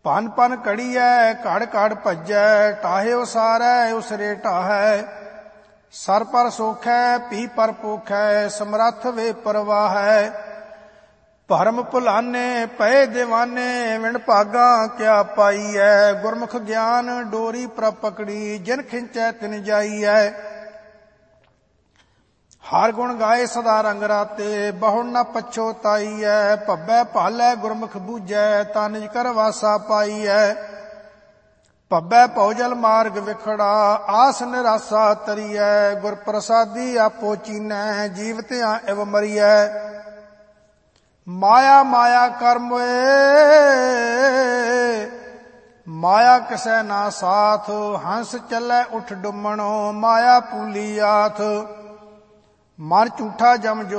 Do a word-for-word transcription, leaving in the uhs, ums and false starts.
ਭਨ ਭਨ ਘੜੀਐ ਘੜ ਘੜ ਭੱਜੈ, ਟਾਹੇ ਉਸਾਰੈ ਉਸਰੇ ਢਾਹੈ। ਸਰ ਪਰ ਸੋਖੈ ਪੀ ਪਰ ਪੋਖੈ, ਸਮਰੱਥ ਵੇ ਪਰਵਾਹੈ। ਭਰਮ ਭੁਲਾਨੇ ਪਏ ਦੀਵਾਨੇ, ਵਿਣ ਭਾਗਾਂ ਕਿਆ ਪਾਈਐ। ਗੁਰਮੁਖ ਗਿਆਨ ਡੋਰੀ ਪ੍ਰਭ ਪਕੜੀ, ਜਿਨ ਖਿੰਚੈ ਤਿਨ ਜਾਈਐ। ਹਰ ਗੁਣ ਗਾਏ ਸਦਾ ਰੰਗ ਰਾਤੇ, ਬਹੁੜ ਨ ਪਛੋਤਾਈਐ। ਭੱਬੈ ਭਾਲੈ ਗੁਰਮੁਖ ਬੂਝੈ, ਤਾ ਨਿਜ ਕਰ ਵਾਸਾ ਪਾਈਐ। ਭੱਬੈ ਭਉਜਲ ਮਾਰਗ ਵਿਖੜਾ, ਆਸ ਨਿਰਾਸਾ ਤਰੀਐ। ਗੁਰ ਪ੍ਰਸਾਦੀ ਆਪੋ ਚੀਨੈ, ਜੀਵਤਿਆਂ ਇਵ ਮਰੀਐ। ਮਾਇਆ ਮਾਇਆ ਕਰ ਮੋਏ, ਮਾਇਆ ਕਿਸੈ ਨਾ ਸਾਥ। ਹੰਸ ਚੱਲੈ ਉਠ ਡੁੰਮਣੋ, ਮਾਇਆ ਪੂਲੀ ਆਥ। ਮਨ ਝੂਠਾ ਜਮ ਜੋ